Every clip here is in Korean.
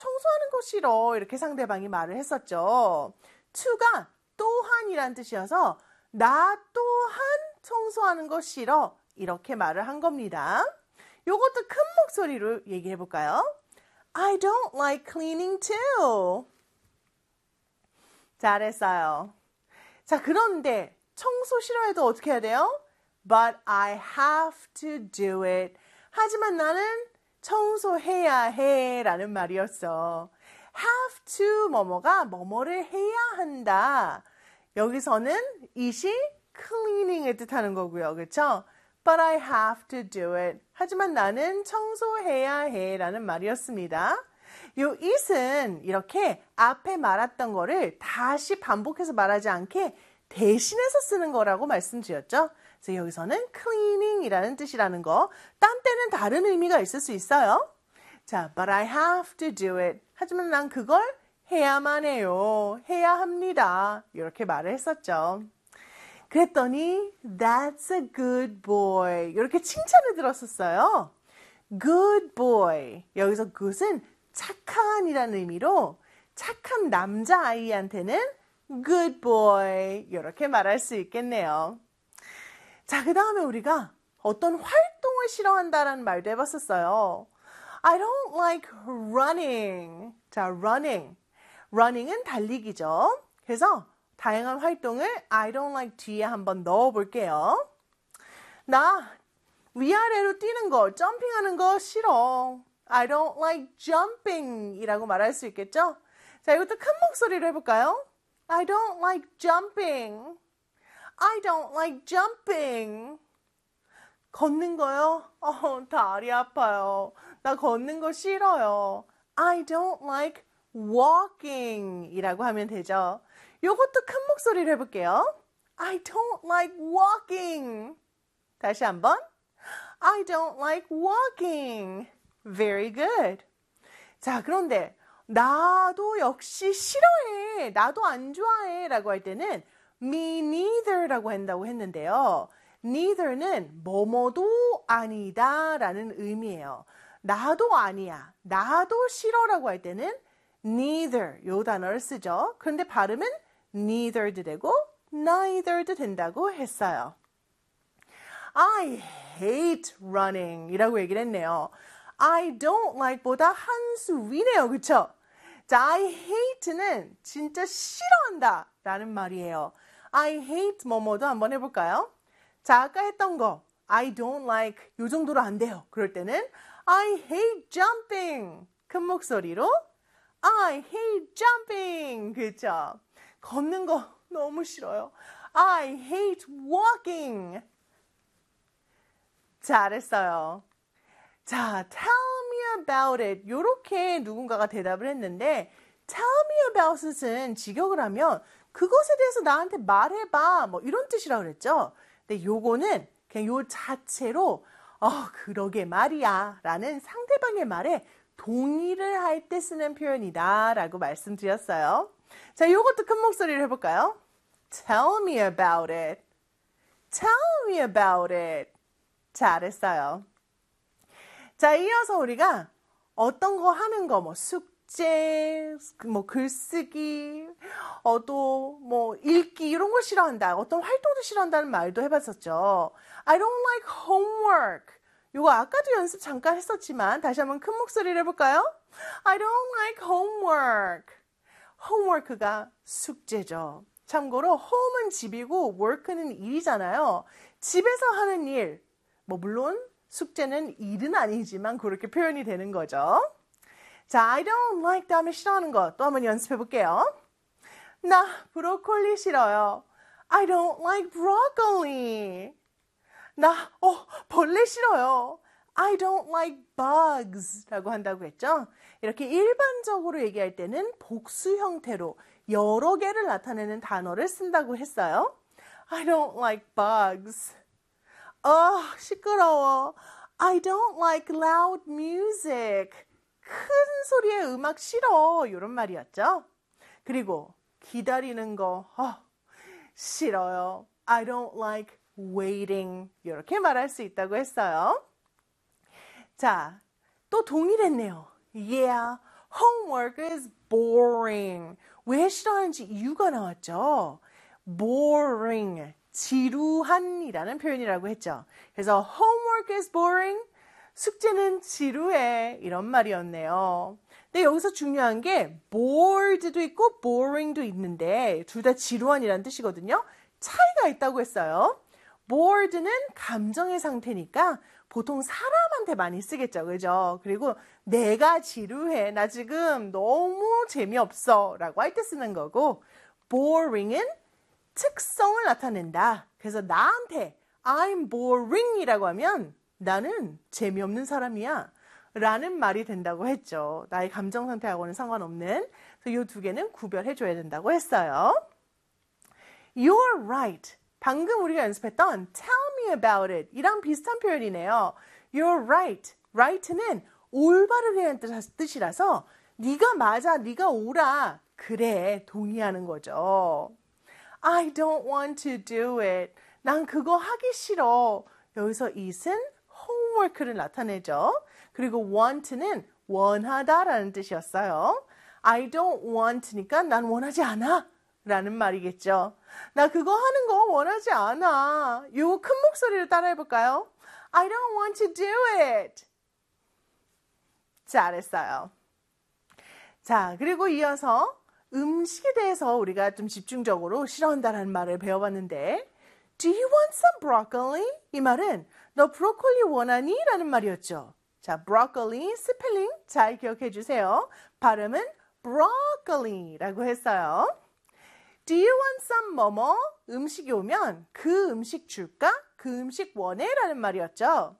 청소하는 거 싫어. 이렇게 상대방이 말을 했었죠. to가 또한이란 뜻이어서 나 또한 청소하는 거 싫어. 이렇게 말을 한 겁니다. 요것도 큰 목소리로 얘기해 볼까요? I don't like cleaning too. 잘했어요. 자, 그런데 청소 싫어해도 어떻게 해야 돼요? But I have to do it. 하지만 나는 청소해야 해 라는 말이었어. have to 뭐뭐가 뭐뭐를 해야 한다. 여기서는 it이 cleaning을 뜻하는 거고요. 그렇죠? But I have to do it. 하지만 나는 청소해야 해 라는 말이었습니다. 요 it은 이렇게 앞에 말했던 거를 다시 반복해서 말하지 않게 대신해서 쓰는 거라고 말씀드렸죠. 그래서 여기서는 cleaning이라는 뜻이라는 거, 딴 때는 다른 의미가 있을 수 있어요. 자, but I have to do it. 하지만 난 그걸 해야만 해요. 해야 합니다. 이렇게 말을 했었죠. 그랬더니 that's a good boy. 이렇게 칭찬을 들었었어요. good boy. 여기서 good은 착한이라는 의미로 착한 남자아이한테는 good boy. 이렇게 말할 수 있겠네요. 자, 그 다음에 우리가 어떤 활동을 싫어한다라는 말도 해봤었어요. I don't like running. 자, running. running은 달리기죠. 그래서 다양한 활동을 I don't like 뒤에 한번 넣어볼게요. 나 위아래로 뛰는 거, 점핑하는 거 싫어. I don't like jumping 이라고 말할 수 있겠죠? 자, 이것도 큰 목소리로 해볼까요? I don't like jumping. I don't like jumping. 걷는 거요? 다리 아파요. 나 걷는 거 싫어요. I don't like walking 이라고 하면 되죠. 요것도 큰 목소리로 해볼게요. I don't like walking. 다시 한번. I don't like walking. Very good. 자, 그런데 나도 역시 싫어해. 나도 안 좋아해. 라고 할 때는 me neither 라고 한다고 했는데요. neither는 뭐뭐도 아니다 라는 의미예요. 나도 아니야. 나도 싫어라고 할 때는 neither 요 단어를 쓰죠. 그런데 발음은 neither도 되고 neither도 된다고 했어요. I hate running 이라고 얘기를 했네요. I don't like 보다 한 수 위네요. 그쵸? 자, I hate는 진짜 싫어한다 라는 말이에요. I hate 뭐뭐도 한번 해볼까요? 자, 아까 했던 거 I don't like 요 정도로 안 돼요. 그럴 때는 I hate jumping 큰 목소리로 I hate jumping 그쵸? 걷는 거 너무 싫어요. I hate walking 잘했어요. 자, tell me about it 요렇게 누군가가 대답을 했는데 tell me about it은 직역을 하면 그것에 대해서 나한테 말해봐 뭐 이런 뜻이라고 그랬죠. 근데 요거는 그냥 요 자체로 그러게 말이야 라는 상대방의 말에 동의를 할 때 쓰는 표현이다 라고 말씀드렸어요. 자, 요것도 큰 목소리로 해볼까요? Tell me about it. Tell me about it. 잘했어요. 자, 이어서 우리가 어떤 거 하는 거, 뭐 숙제, 뭐 글쓰기, 또 뭐 읽기 이런 거 싫어한다. 어떤 활동도 싫어한다는 말도 해봤었죠. I don't like homework. 이거 아까도 연습 잠깐 했었지만 다시 한번 큰 목소리를 해볼까요? I don't like homework. homework가 숙제죠. 참고로 home은 집이고 work는 일이잖아요. 집에서 하는 일, 뭐 물론 숙제는 일은 아니지만 그렇게 표현이 되는 거죠. 자, I don't like 다음에 싫어하는 거 또 한번 연습해 볼게요. 나 브로콜리 싫어요. I don't like broccoli. 나 벌레 싫어요. I don't like bugs 라고 한다고 했죠. 이렇게 일반적으로 얘기할 때는 복수 형태로 여러 개를 나타내는 단어를 쓴다고 했어요. I don't like bugs. 시끄러워. I don't like loud music. 큰 소리의 음악 싫어. 이런 말이었죠. 그리고 기다리는 거 싫어요. I don't like waiting. 이렇게 말할 수 있다고 했어요. 자, 또 동일했네요. Yeah, Homework is boring. 왜 싫어하는지 이유가 나왔죠. boring, 지루한이라는 표현이라고 했죠. 그래서 homework is boring, 숙제는 지루해 이런 말이었네요. 근데 여기서 중요한 게 bored도 있고 boring도 있는데 둘 다 지루한이라는 뜻이거든요. 차이가 있다고 했어요. bored는 감정의 상태니까 보통 사람한테 많이 쓰겠죠. 그죠? 그리고 내가 지루해. 나 지금 너무 재미없어. 라고 할 때 쓰는 거고 boring은 특성을 나타낸다. 그래서 나한테 I'm boring 이라고 하면 나는 재미없는 사람이야. 라는 말이 된다고 했죠. 나의 감정 상태하고는 상관없는. 그래서 이 두 개는 구별해 줘야 된다고 했어요. You're right. 방금 우리가 연습했던 tell me about it 이랑 비슷한 표현이네요. You're right. right는 올바른 이라는 뜻이라서 네가 맞아, 네가 옳아. 그래, 동의하는 거죠. I don't want to do it. 난 그거 하기 싫어. 여기서 it은 homework를 나타내죠. 그리고 want는 원하다라는 뜻이었어요. I don't want니까 난 원하지 않아. 라는 말이겠죠. 나 그거 하는 거 원하지 않아. 요 큰 목소리로 따라해볼까요? I don't want to do it. 잘했어요. 자, 그리고 이어서 음식에 대해서 우리가 좀 집중적으로 싫어한다라는 말을 배워봤는데 Do you want some broccoli? 이 말은 너 브로콜리 원하니? 라는 말이었죠. 자, broccoli 스펠링 잘 기억해 주세요. 발음은 broccoli라고 했어요. Do you want some 뭐뭐? 음식이 오면 그 음식 줄까? 그 음식 원해? 라는 말이었죠.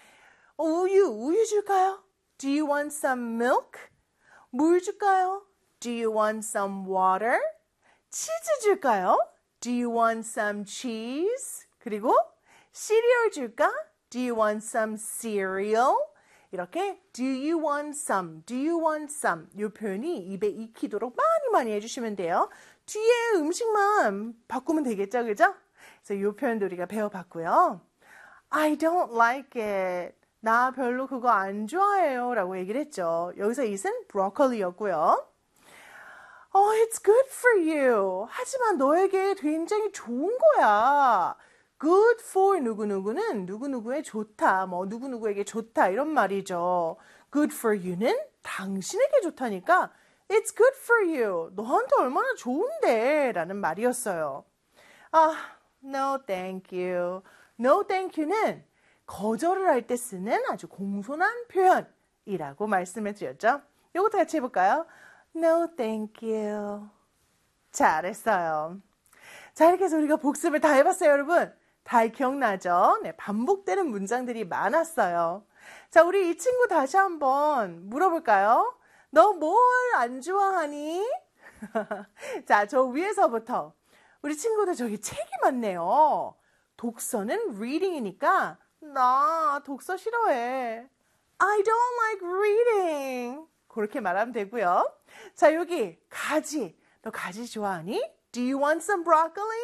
우유 줄까요? Do you want some milk? 물 줄까요? Do you want some water? 치즈 줄까요? Do you want some cheese? 그리고 시리얼 줄까? Do you want some cereal? 이렇게 do you want some, do you want some 이 표현이 입에 익히도록 많이 해주시면 돼요. 뒤에 음식만 바꾸면 되겠죠, 그죠? 그래서 이 표현도 우리가 배워봤고요. I don't like it. 나 별로 그거 안 좋아해요 라고 얘기를 했죠. 여기서 it은 broccoli였고요. It's good for you. 하지만 너에게 굉장히 좋은 거야. Good for 누구누구는 누구누구에 좋다, 뭐 누구누구에게 좋다 이런 말이죠. Good for you는 당신에게 좋다니까 It's good for you. 너한테 얼마나 좋은데 라는 말이었어요. No thank you. No thank you는 거절을 할 때 쓰는 아주 공손한 표현이라고 말씀해 드렸죠. 이것도 같이 해볼까요? No thank you. 잘했어요. 자, 이렇게 해서 우리가 복습을 다 해봤어요, 여러분. 다 기억나죠? 네, 반복되는 문장들이 많았어요. 자, 우리 이 친구 다시 한번 물어볼까요? 너 뭘 안 좋아하니? 자, 저 위에서부터 우리 친구들 저기 책이 많네요. 독서는 reading이니까 나 독서 싫어해. I don't like reading. 그렇게 말하면 되고요. 자, 여기 가지. 너 가지 좋아하니? Do you want some broccoli?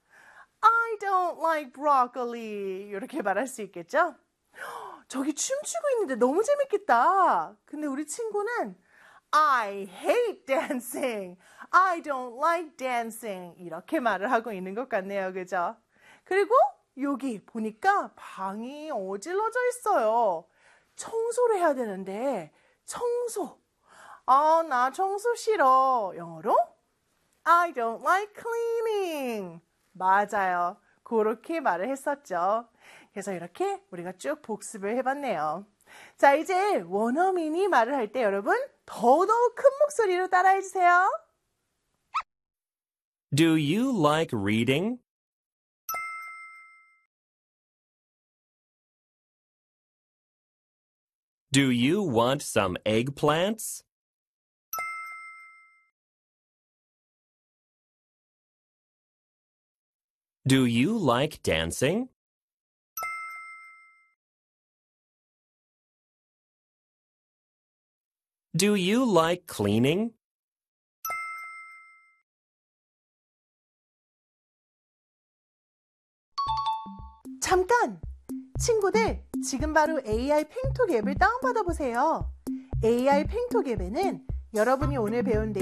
I don't like broccoli. 이렇게 말할 수 있겠죠? 저기 춤추고 있는데 너무 재밌겠다. 근데 우리 친구는 I hate dancing. I don't like dancing. 이렇게 말을 하고 있는 것 같네요. 그죠? 그리고 여기 보니까 방이 어질러져 있어요. 청소를 해야 되는데 청소. 나 청소 싫어. 영어로 I don't like cleaning. 맞아요. 그렇게 말을 했었죠. 그래서 이렇게 우리가 쭉 복습을 해봤네요. 자, 이제 원어민이 말을 할 때 여러분 더더욱 큰 목소리로 따라해 주세요. Do you like reading? Do you want some eggplants? Do you like dancing? Do you like cleaning? 잠깐! 친구들, 지금 바로 AI 팽톡 앱을 다운받아 보세요. AI 팽톡 앱에는 여러분이 오늘 배운